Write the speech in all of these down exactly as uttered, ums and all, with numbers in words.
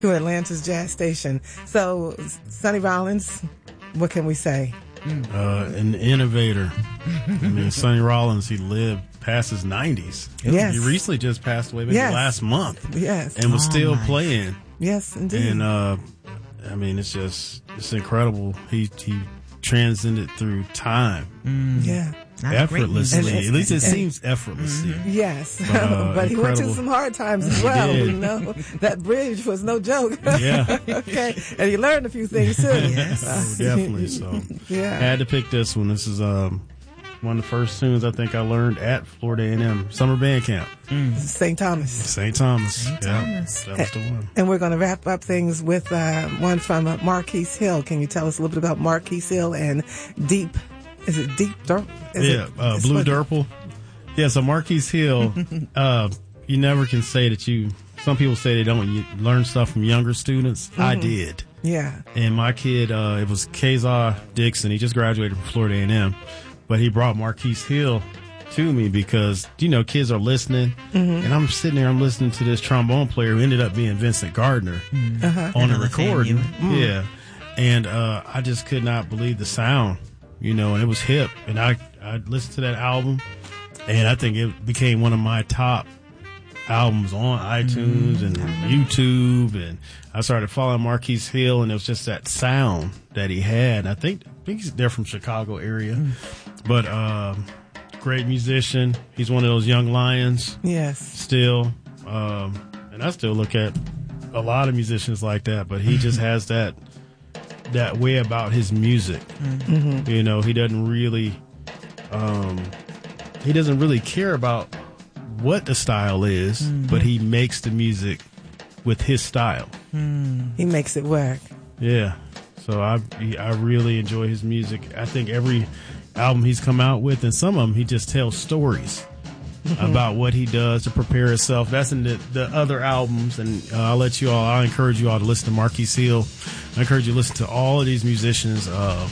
To Atlanta's Jazz Station. So, Sonny Rollins, what can we say? Uh, an innovator. I mean, Sonny Rollins, he lived past his nineties. Yes. He recently just passed away maybe Yes. last month. Yes. And was Oh, still my. playing. Yes, indeed. And, uh, I mean, it's just, it's incredible. He, he transcended through time. yeah. Not a great Effortlessly. musician. At least it seems effortlessly. Yes. But, uh, but he went through incredible. some hard times as well. did. You know, that bridge was no joke. Yeah. Okay. And he learned a few things too. Yes. Oh, definitely. So, Yeah. I had to pick this one. This is, um, one of the first tunes I think I learned at Florida A and M Summer Band Camp. Saint Thomas. Saint Thomas. Saint yeah, Thomas. that was the one. And we're going to wrap up things with uh, one from uh, Marquise Hill. Can you tell us a little bit about Marquise Hill and Deep? Is it Deep Dirt? Is Yeah, it, uh, it's Blue what- Durple. Yeah, so Marquise Hill, uh, you never can say that you, some people say they don't you learn stuff from younger students. I did. Yeah. And my kid, uh, it was Kazar Dixon. He just graduated from Florida A and M, but he brought Marquise Hill to me because, you know, kids are listening and I'm sitting there, I'm listening to this trombone player who ended up being Vincent Gardner Uh-huh. on the Another recording. FAMU. Yeah. And, uh, I just could not believe the sound, you know, and it was hip. And I, I listened to that album and I think it became one of my top albums on iTunes and YouTube. And I started following Marquise Hill and it was just that sound that he had. I think, I think he's, they're from Chicago area, but, um, great musician. He's one of those young lions Yes. still. Um, and I still look at a lot of musicians like that, but he just has that, that way about his music. Mm-hmm. You know, he doesn't really, um, he doesn't really care about what the style is, but he makes the music with his style. He makes it work. Yeah. So I, I really enjoy his music. I think every album he's come out with, and some of them he just tells stories about what he does to prepare himself. That's in the, the other albums, and uh, I'll let you all, I'll encourage you all to listen to Marquise Hill. I encourage you to listen to all of these musicians. Uh,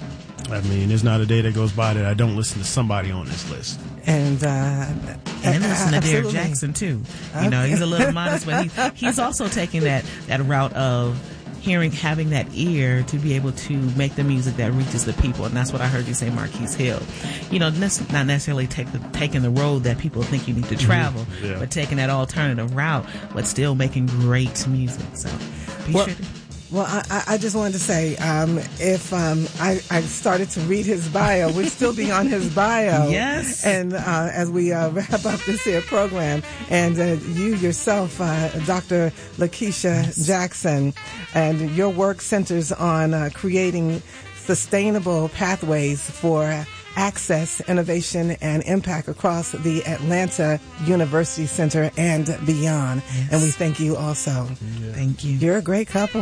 I mean, there's not a day that goes by that I don't listen to somebody on this list. And, uh, And listen to Derek absolutely. Jackson too. You know, he's a little modest, but he, he's also taking that, that route of hearing, having that ear to be able to make the music that reaches the people. And that's what I heard you say, Marquise Hill. You know, nec- not necessarily take the, taking the road that people think you need to travel, Yeah. but taking that alternative route, but still making great music. So be Well- sure to. Well, I, I- I just wanted to say, um, if um, I, I started to read his bio, we'd still be on his bio. Yes. And uh, as we uh, wrap up this here program, and uh, you yourself, uh, Doctor Lakeisha Jackson, and your work centers on uh, creating sustainable pathways for access, innovation, and impact across the Atlanta University Center and beyond. Yes. And we thank you also. Thank you. You're a great couple.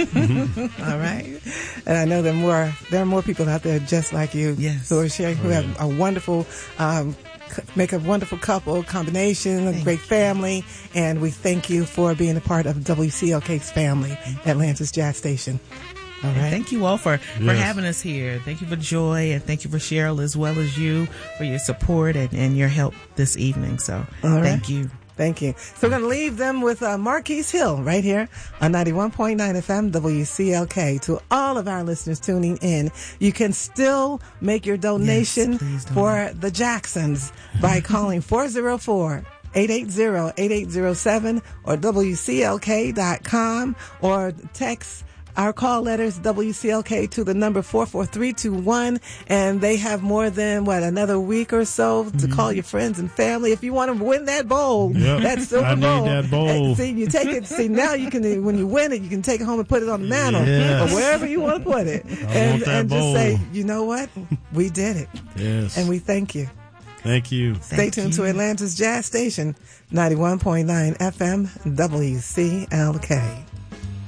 All right. And I know there are more, there are more people out there just like you. Yes. Who are sharing, who have a wonderful, um, c- make a wonderful couple combination, a Thank great you. family. And we thank you for being a part of W C L K's family, Atlanta's Jazz Station. All And right. thank you all for, for Yes. having us here. Thank you for Joy, and thank you for Cheryl as well as you for your support and, and your help this evening. So All right. thank you. Thank you. So we're going to leave them with uh, Marquise Hill right here on ninety-one point nine F M W C L K. To all of our listeners tuning in, you can still make your donation Yes, please donate. for the Jacksons by calling four oh four, eight eight zero, eight eight zero seven or W C L K dot com, or text our call letters W C L K to the number four four three two one, and they have more than what, another week or so to call your friends and family if you want to win that bowl. Yep. That silver I need bowl. that bowl. And see, you take it. See, now you can, when you win it, you can take it home and put it on the mantle Yes. or wherever you want to put it, and want that and just bowl. say, you know what, we did it, Yes. and we thank you. Thank you. Stay Thank tuned you. to Atlanta's Jazz Station, ninety-one point nine F M W C L K.